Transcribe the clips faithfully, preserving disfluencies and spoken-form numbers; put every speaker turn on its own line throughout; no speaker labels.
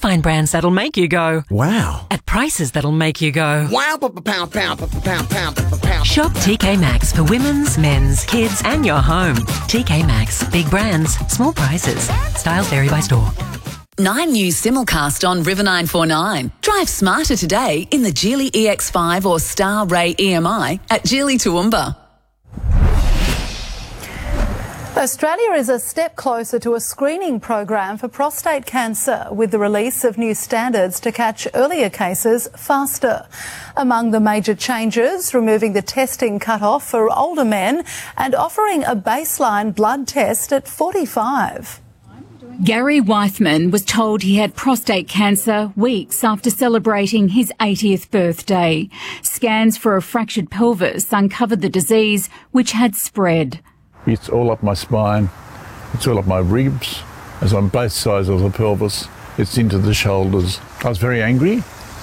find brands that'll make you go,
wow,
at prices that'll make you go,
wow, pound, pound, pound, pound, pound, pound.
Shop T K Maxx for women's, men's, kids and your home. T K Maxx. Big brands, small prices. Styles vary by store.
Nine News simulcast on River nine four nine. Drive smarter today in the Geely E X five or Star Ray E M I at Geely Toowoomba.
Australia is a step closer to a screening program for prostate cancer with the release of new standards to catch earlier cases faster. Among the major changes, removing the testing cut-off for older men and offering a baseline blood test at forty-five.
Gary Weithman was told he had prostate cancer weeks after celebrating his eightieth birthday. Scans for a fractured pelvis uncovered the disease, which had spread.
It's all up my spine, it's all up my ribs, it's on both sides of the pelvis, it's into the shoulders. I was very angry,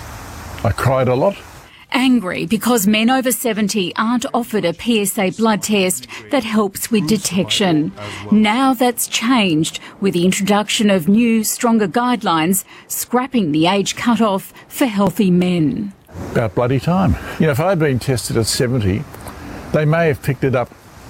I cried a lot.
Angry because men over seventy aren't offered a P S A blood test that helps with detection. Now that's changed with the introduction of new, stronger guidelines scrapping the age cut-off for healthy men.
About bloody time. You know, if I'd been tested at seventy, they may have picked it up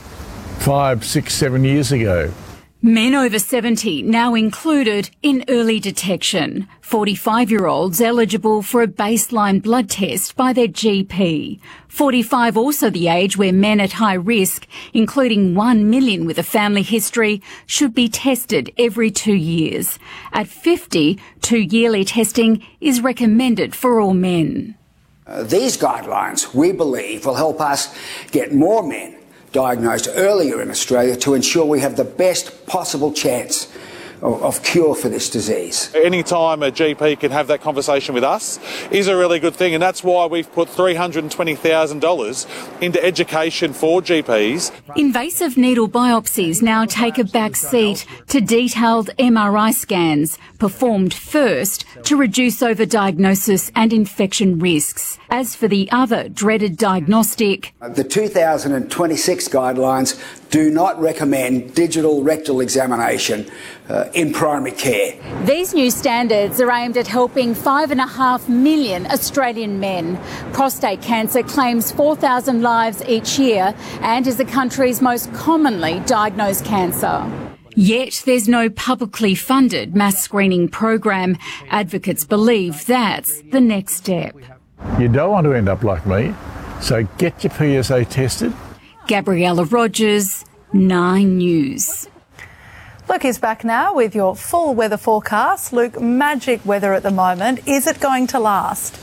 five, six, seven years ago.
Men over seventy now included in early detection. forty-five-year-olds eligible for a baseline blood test by their G P. forty-five also the age where men at high risk, including one million with a family history, should be tested every two years. At fifty, two-yearly testing is recommended for all men.
Uh, these guidelines, we believe, will help us get more men diagnosed earlier in Australia to ensure we have the best possible chance of, of cure for this disease.
Any time a G P can have that conversation with us is a really good thing, and that's why we've put three hundred twenty thousand dollars into education for G Ps.
Invasive needle biopsies now take a back seat to detailed M R I scans performed first to reduce overdiagnosis and infection risks. As for the other dreaded diagnostic,
the two thousand twenty-six guidelines do not recommend digital rectal examination uh, in primary care.
These new standards are aimed at helping five and a half million Australian men. Prostate cancer claims four thousand lives each year and is the country's most commonly diagnosed cancer. Yet there's no publicly funded mass screening program. Advocates believe that's the next step.
You don't want to end up like me, so get your P S A tested.
Gabriella Rogers, Nine News.
Luke is back now with your full weather forecast. Luke, magic weather at the moment. Is it going to last?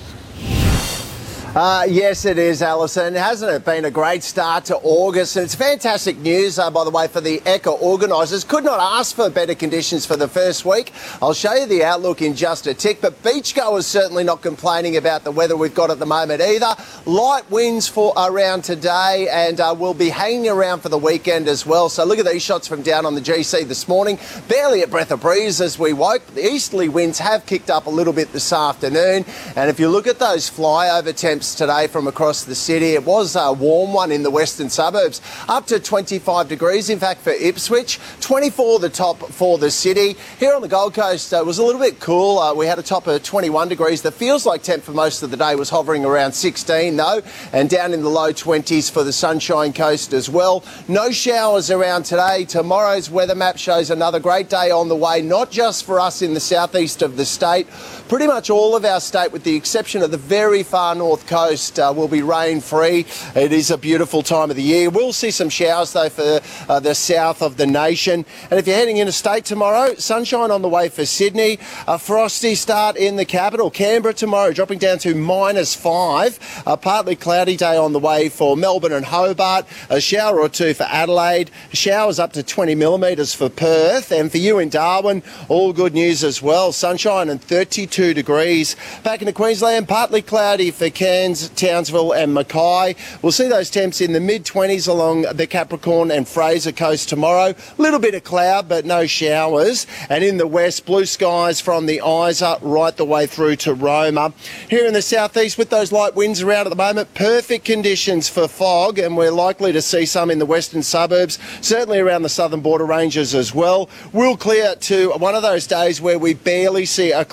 Uh, yes, it is, Alison. Hasn't it been a great start to August? And it's fantastic news, uh, by the way, for the Ekka organisers. Could not ask for better conditions for the first week. I'll show you the outlook in just a tick. But beachgoers certainly not complaining about the weather we've got at the moment either. Light winds for around today, and uh, we'll be hanging around for the weekend as well. So look at these shots from down on the G C this morning. Barely a breath of breeze as we woke. The easterly winds have kicked up a little bit this afternoon. And if you look at those flyover temps today from across the city, it was a warm one in the western suburbs, up to twenty-five degrees. In fact, for Ipswich, twenty-four the top for the city. Here on the Gold Coast, uh, it was a little bit cool. Uh, we had a top of twenty-one degrees. The feels like temp for most of the day was hovering around sixteen though, and down in the low twenties for the Sunshine Coast as well. No showers around today. Tomorrow's weather map shows another great day on the way, not just for us in the southeast of the state. Pretty much all of our state, with the exception of the very far north coast, uh, will be rain-free. It is a beautiful time of the year. We'll see some showers, though, for uh, the south of the nation. And if you're heading interstate tomorrow, sunshine on the way for Sydney. A frosty start in the capital. Canberra tomorrow dropping down to minus five. A partly cloudy day on the way for Melbourne and Hobart. A shower or two for Adelaide. Showers up to twenty millimetres for Perth. And for you in Darwin, all good news as well. Sunshine and thirty-two degrees. Back into Queensland, partly cloudy for Cairns, Townsville and Mackay. We'll see those temps in the mid twenties along the Capricorn and Fraser coast tomorrow. A little bit of cloud but no showers. And in the west, blue skies from the Isa right the way through to Roma. Here in the southeast, with those light winds around at the moment, perfect conditions for fog, and we're likely to see some in the western suburbs, certainly around the southern border ranges as well. We'll clear to one of those days where we barely see a